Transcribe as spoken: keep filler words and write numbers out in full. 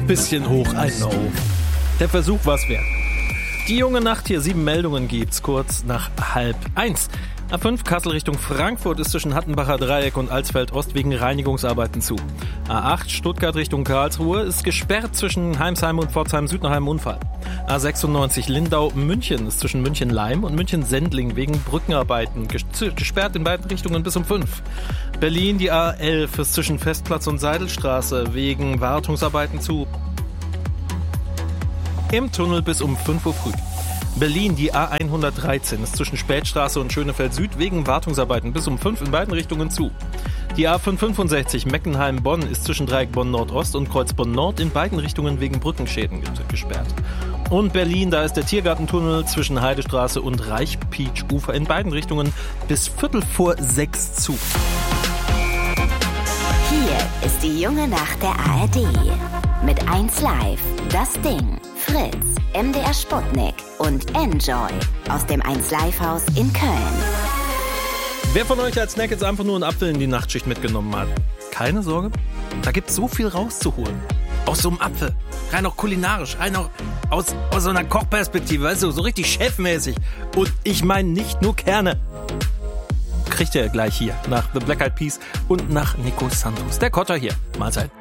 bisschen hoch, I know. Der Versuch war's wert. Die junge Nacht hier, sieben Meldungen gibt's, kurz nach halb eins. A fünf Kassel Richtung Frankfurt ist zwischen Hattenbacher Dreieck und Alsfeld Ost wegen Reinigungsarbeiten zu. A acht Stuttgart Richtung Karlsruhe ist gesperrt zwischen Heimsheim und Pforzheim Süd nach einem Unfall. A sechsundneunzig Lindau München ist zwischen München-Leim und München-Sendling wegen Brückenarbeiten gesperrt in beiden Richtungen bis um fünf. Berlin die A elf ist zwischen Festplatz und Seidelstraße wegen Wartungsarbeiten zu. Im Tunnel bis um fünf Uhr früh. Berlin, die A hundertdreizehn ist zwischen Spätstraße und Schönefeld Süd wegen Wartungsarbeiten bis um fünf in beiden Richtungen zu. Die A fünfhundertfünfundsechzig Meckenheim-Bonn ist zwischen Dreieck Bonn-Nordost und Kreuz Bonn-Nord in beiden Richtungen wegen Brückenschäden gesperrt. Und Berlin, da ist der Tiergartentunnel zwischen Heidestraße und Reichpeach-Ufer in beiden Richtungen bis Viertel vor sechs zu. Hier ist die junge Nacht der A R D. Mit eins Live, Das Ding, Fritz, M D R Sputnik und Enjoy aus dem eins Live Haus in Köln. Wer von euch als Snack jetzt einfach nur einen Apfel in die Nachtschicht mitgenommen hat? Keine Sorge, da gibt's so viel rauszuholen. Aus so einem Apfel, rein auch kulinarisch, rein auch aus, aus so einer Kochperspektive, weißt du, so richtig chefmäßig. Und ich meine nicht nur Kerne. Kriegt ihr gleich hier nach The Black Eyed Peas und nach Nico Santos. Der Kotter hier. Mahlzeit.